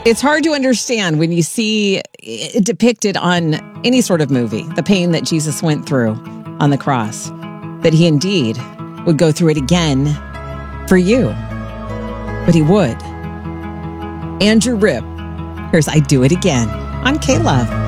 It's hard to understand when you see it depicted on any sort of movie, the pain that Jesus went through on the cross, that he indeed would go through it again for you. But he would. Andrew Ripp, here's I Do It Again on K-Love.